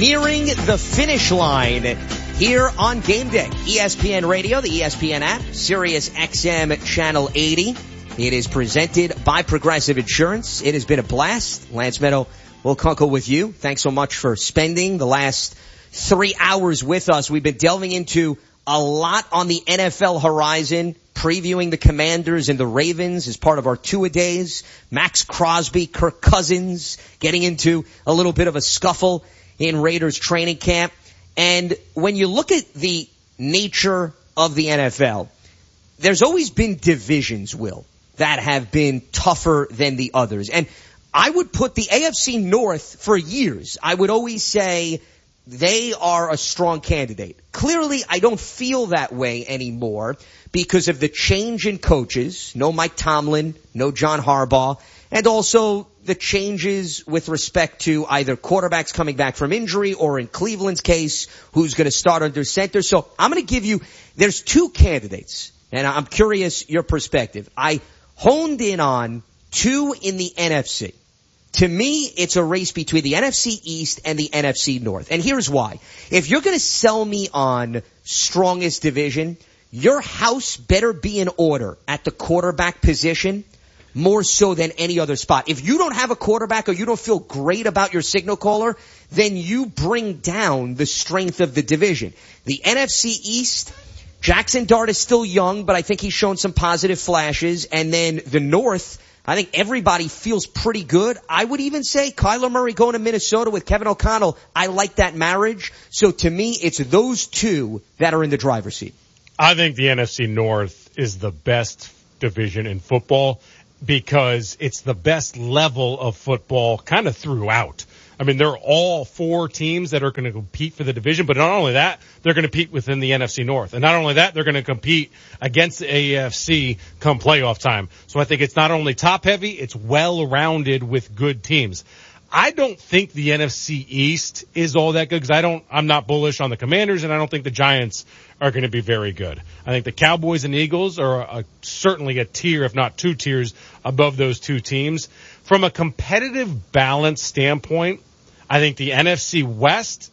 nearing the finish line here on Game Day. ESPN Radio, the ESPN app, Sirius XM Channel 80. It is presented by Progressive Insurance. It has been a blast. Lance Meadow, Will Kunkel with you. Thanks so much for spending the last 3 hours with us. We've been delving into a lot on the NFL horizon, previewing the Commanders and the Ravens as part of our two-a-days. Max Crosby, Kirk Cousins, getting into a little bit of a scuffle in Raiders training camp. And when you look at the nature of the NFL, there's always been divisions, Will, that have been tougher than the others. And I would put the AFC North for years. I would always say they are a strong candidate. Clearly, I don't feel that way anymore because of the change in coaches. No Mike Tomlin, no John Harbaugh, and also the changes with respect to either quarterbacks coming back from injury or in Cleveland's case, who's going to start under center. So I'm going to give you, there's two candidates, and I'm curious your perspective. I honed in on two in the NFC. To me, it's a race between the NFC East and the NFC North. And here's why. If you're going to sell me on strongest division, your house better be in order at the quarterback position more so than any other spot. If you don't have a quarterback or you don't feel great about your signal caller, then you bring down the strength of the division. The NFC East, Jackson Dart is still young, but I think he's shown some positive flashes. And then the North, I think everybody feels pretty good. I would even say Kyler Murray going to Minnesota with Kevin O'Connell, I like that marriage. So to me, it's those two that are in the driver's seat. I think the NFC North is the best division in football because it's the best level of football kind of throughout. I mean, they're all four teams that are going to compete for the division, but not only that, they're going to compete within the NFC North. And not only that, they're going to compete against the AFC come playoff time. So I think it's not only top heavy, it's well-rounded with good teams. I don't think the NFC East is all that good because I'm not bullish on the Commanders, and I don't think the Giants are going to be very good. I think the Cowboys and Eagles are certainly a tier, if not two tiers, above those two teams. From a competitive balance standpoint, I think the NFC West,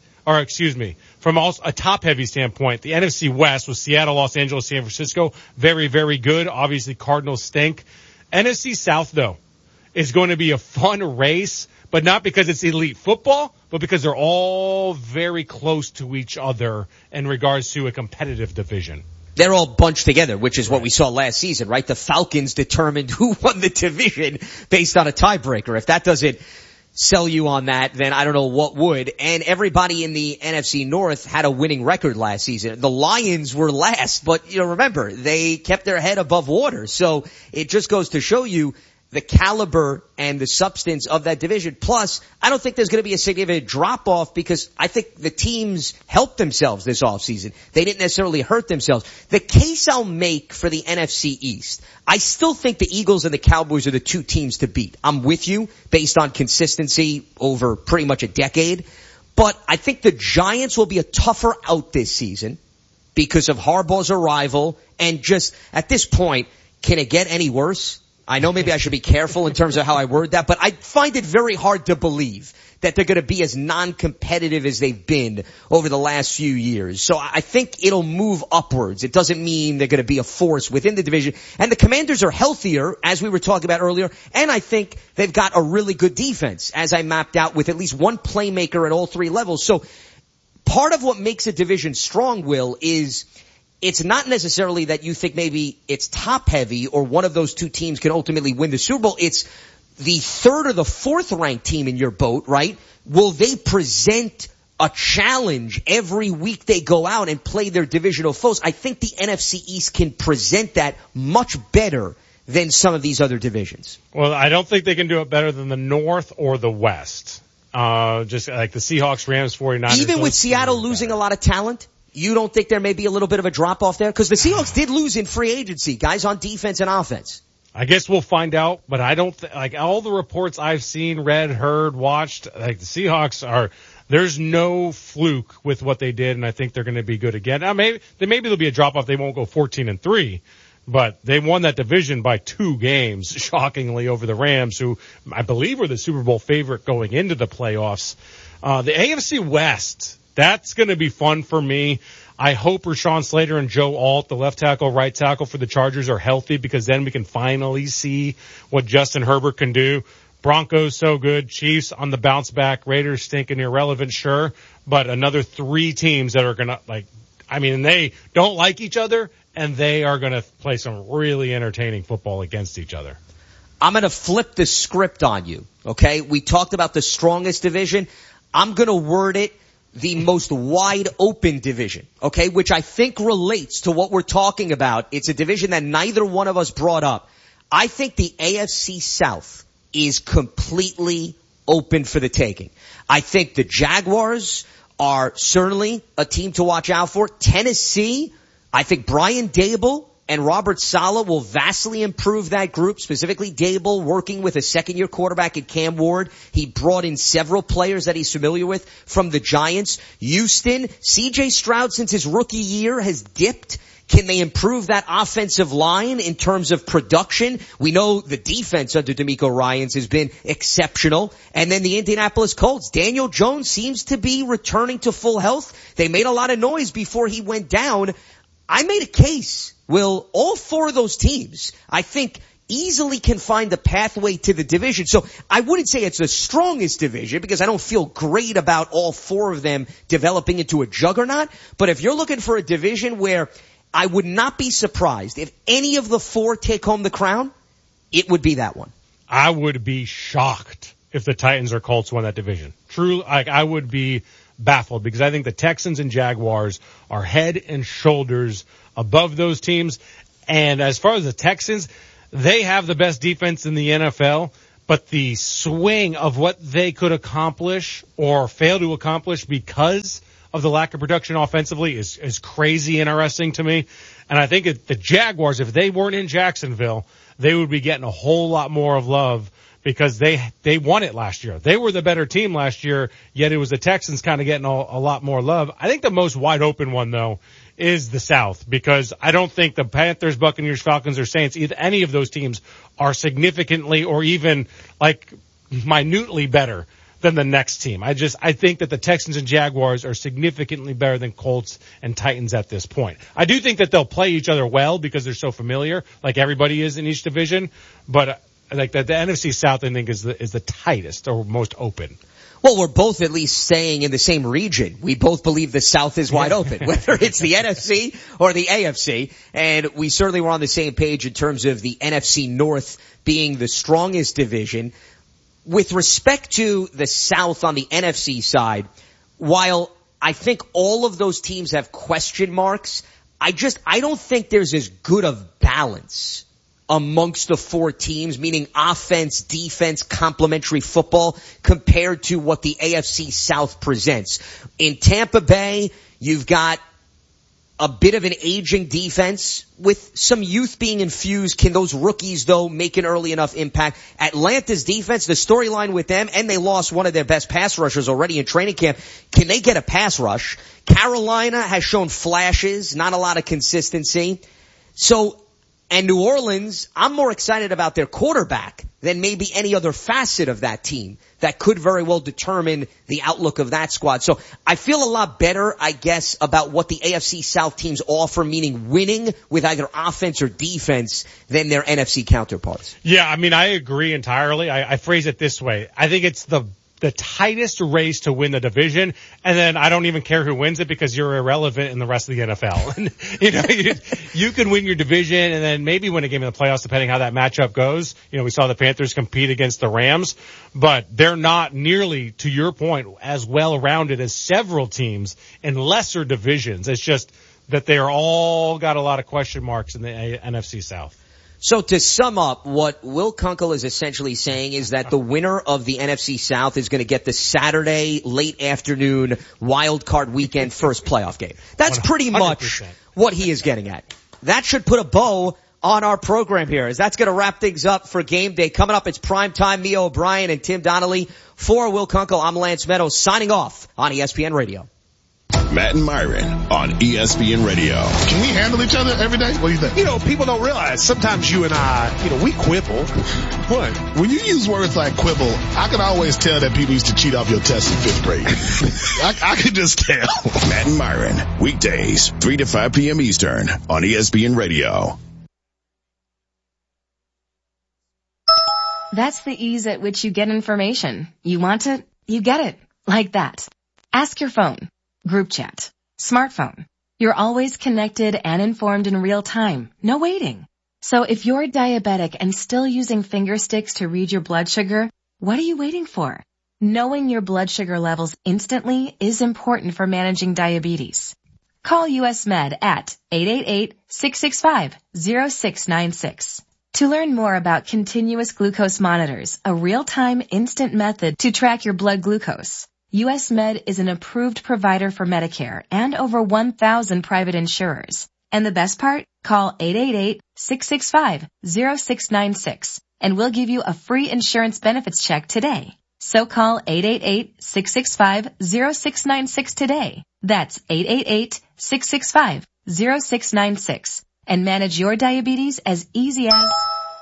from also a top-heavy standpoint, the NFC West with Seattle, Los Angeles, San Francisco, very, very good. Obviously, Cardinals stink. NFC South, though, is going to be a fun race, but not because it's elite football, but because they're all very close to each other in regards to a competitive division. They're all bunched together, which is what we saw last season, right? The Falcons determined who won the division based on a tiebreaker. If that doesn't sell you on that, then I don't know what would. And everybody in the NFC North had a winning record last season. The Lions were last, but remember, they kept their head above water. So it just goes to show you the caliber and the substance of that division. Plus, I don't think there's going to be a significant drop-off because I think the teams helped themselves this offseason. They didn't necessarily hurt themselves. The case I'll make for the NFC East, I still think the Eagles and the Cowboys are the two teams to beat. I'm with you based on consistency over pretty much a decade. But I think the Giants will be a tougher out this season because of Harbaugh's arrival. And just at this point, can it get any worse? I know maybe I should be careful in terms of how I word that, but I find it very hard to believe that they're going to be as non-competitive as they've been over the last few years. So I think it'll move upwards. It doesn't mean they're going to be a force within the division. And the Commanders are healthier, as we were talking about earlier, and I think they've got a really good defense, as I mapped out, with at least one playmaker at all three levels. So part of what makes a division strong, Will, is it's not necessarily that you think maybe it's top heavy or one of those two teams can ultimately win the Super Bowl. It's the third or the fourth ranked team in your boat, right? Will they present a challenge every week they go out and play their divisional foes? I think the NFC East can present that much better than some of these other divisions. Well, I don't think they can do it better than the North or the West. Just like the Seahawks, Rams, 49ers. Even with Seattle losing a lot of talent? You don't think there may be a little bit of a drop-off there? Because the Seahawks did lose in free agency, guys on defense and offense. I guess we'll find out, but I don't like all the reports I've seen, read, heard, watched, like the Seahawks there's no fluke with what they did, and I think they're going to be good again. Now, maybe there'll be a drop-off. They won't go 14-3, but they won that division by 2 games, shockingly, over the Rams, who I believe were the Super Bowl favorite going into the playoffs. The AFC West, that's going to be fun for me. I hope Rashawn Slater and Joe Alt, the left tackle, right tackle for the Chargers, are healthy, because then we can finally see what Justin Herbert can do. Broncos so good, Chiefs on the bounce back, Raiders stinking irrelevant, sure, but another 3 teams that are going to, they don't like each other, and they are going to play some really entertaining football against each other. I'm going to flip the script on you, okay? We talked about the strongest division. I'm going to word it the most wide open division, okay, which I think relates to what we're talking about. It's a division that neither one of us brought up. I think the AFC South is completely open for the taking. I think the Jaguars are certainly a team to watch out for. Tennessee, I think Brian Daboll and Robert Saleh will vastly improve that group, specifically Daboll working with a second-year quarterback in Cam Ward. He brought in several players that he's familiar with from the Giants. Houston, C.J. Stroud, since his rookie year, has dipped. Can they improve that offensive line in terms of production? We know the defense under DeMeco Ryans has been exceptional. And then the Indianapolis Colts. Daniel Jones seems to be returning to full health. They made a lot of noise before he went down. I made a case. Will all 4 of those teams, I think, easily can find the pathway to the division. So I wouldn't say it's the strongest division, because I don't feel great about all 4 of them developing into a juggernaut. But if you're looking for a division where I would not be surprised if any of the 4 take home the crown, it would be that one. I would be shocked if the Titans or Colts won that division. Truly, I would be baffled, because I think the Texans and Jaguars are head and shoulders above those teams. And as far as the Texans, they have the best defense in the NFL, but the swing of what they could accomplish or fail to accomplish because of the lack of production offensively is crazy interesting to me. And I think the Jaguars, if they weren't in Jacksonville, they would be getting a whole lot more of love, because they won it last year. They were the better team last year, yet it was the Texans kind of getting a lot more love. I think the most wide open one, though, is the South, because I don't think the Panthers, Buccaneers, Falcons, or Saints, any of those teams are significantly or even minutely better than the next team. I think that the Texans and Jaguars are significantly better than Colts and Titans at this point. I do think that they'll play each other well, because they're so familiar, like everybody is in each division, but like the NFC South, I think, is the tightest or most open. Well, we're both at least staying in the same region. We both believe the South is wide open, whether it's the NFC or the AFC. And we certainly were on the same page in terms of the NFC North being the strongest division. With respect to the South on the NFC side, while I think all of those teams have question marks, I don't think there's as good of balance amongst the 4 teams, meaning offense, defense, complementary football, compared to what the AFC South presents. In Tampa Bay, you've got a bit of an aging defense with some youth being infused. Can those rookies, though, make an early enough impact? Atlanta's defense, the storyline with them, and they lost one of their best pass rushers already in training camp. Can they get a pass rush? Carolina has shown flashes, not a lot of consistency. And New Orleans, I'm more excited about their quarterback than maybe any other facet of that team that could very well determine the outlook of that squad. So I feel a lot better, I guess, about what the AFC South teams offer, meaning winning with either offense or defense, than their NFC counterparts. Yeah, I agree entirely. I phrase it this way. I think it's the tightest race to win the division, and then I don't even care who wins it, because you're irrelevant in the rest of the NFL. And, you can win your division and then maybe win a game in the playoffs, depending how that matchup goes. We saw the Panthers compete against the Rams, but they're not nearly, to your point, as well rounded as several teams in lesser divisions. It's just that they are all got a lot of question marks in the NFC South. So to sum up, what Will Kunkel is essentially saying is that the winner of the NFC South is going to get the Saturday late afternoon wild card weekend first playoff game. That's pretty much 100%. What he is getting at. That should put a bow on our program here, as that's going to wrap things up for game day. Coming up, it's prime time. Mia O'Brien and Tim Donnelly. For Will Kunkel, I'm Lance Meadows, signing off on ESPN Radio. Matt and Myron on ESPN Radio. Can we handle each other every day? What do you think? You know, people don't realize sometimes you and I, we quibble. What? When you use words like quibble, I can always tell that people used to cheat off your tests in 5th grade. I can just tell. Matt and Myron, weekdays, 3 to 5 p.m. Eastern on ESPN Radio. That's the ease at which you get information. You want it, you get it. Like that. Ask your phone. Group chat. Smartphone. You're always connected and informed in real time. No waiting. So if you're diabetic and still using finger sticks to read your blood sugar, what are you waiting for? Knowing your blood sugar levels instantly is important for managing diabetes. Call US Med at 888-665-0696. To learn more about continuous glucose monitors, a real-time instant method to track your blood glucose, US Med is an approved provider for Medicare and over 1,000 private insurers. And the best part? Call 888-665-0696 and we'll give you a free insurance benefits check today. So call 888-665-0696 today. That's 888-665-0696 and manage your diabetes as easy as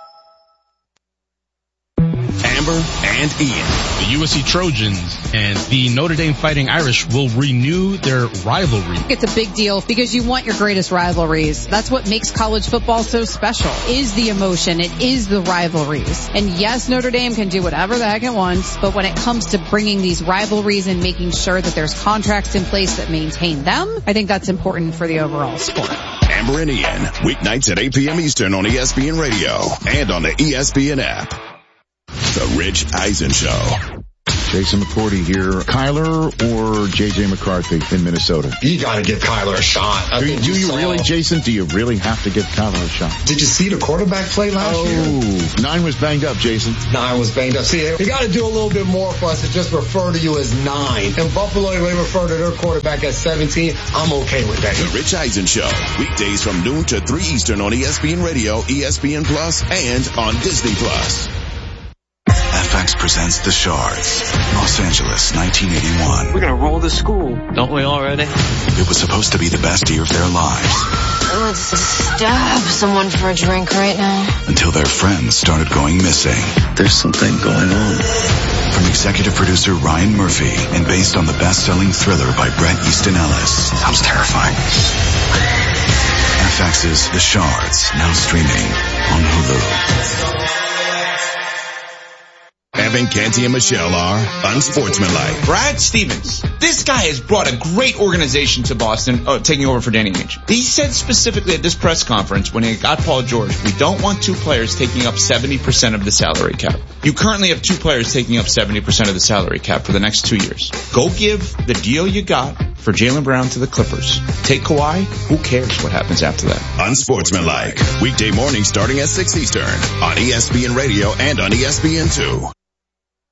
Amber and Ian. The USC Trojans and the Notre Dame Fighting Irish will renew their rivalry. It's a big deal because you want your greatest rivalries. That's what makes college football so special, is the emotion. It is the rivalries. And yes, Notre Dame can do whatever the heck it wants, but when it comes to bringing these rivalries and making sure that there's contracts in place that maintain them, I think that's important for the overall sport. Amber and Ian, weeknights at 8 p.m. Eastern on ESPN Radio and on the ESPN app. The Rich Eisen Show. Jason McCourty here. Kyler or J.J. McCarthy in Minnesota? You got to give Kyler a shot. Do you really, Jason? Do you really have to give Kyler a shot? Did you see the quarterback play last year? 9 was banged up, Jason. 9 was banged up. See, you got to do a little bit more for us to just refer to you as 9. In Buffalo, they refer to their quarterback as 17. I'm okay with that. The Rich Eisen Show. Weekdays from noon to 3 Eastern on ESPN Radio, ESPN Plus, and on Disney Plus. FX presents The Shards, Los Angeles, 1981. We're gonna roll the school, don't we already? It was supposed to be the best year of their lives. Let's stab someone for a drink right now. Until their friends started going missing. There's something going on. From executive producer Ryan Murphy and based on the best-selling thriller by Bret Easton Ellis. Sounds terrifying. FX's The Shards, now streaming on Hulu. Evan Canty and Michelle are unsportsmanlike. Brad Stevens, this guy has brought a great organization to Boston, taking over for Danny Ainge. He said specifically at this press conference when he got Paul George, we don't want 2 players taking up 70% of the salary cap. You currently have 2 players taking up 70% of the salary cap for the next 2 years. Go give the deal you got for Jaylen Brown to the Clippers. Take Kawhi, who cares what happens after that? Unsportsmanlike, weekday morning starting at 6 Eastern on ESPN Radio and on ESPN2.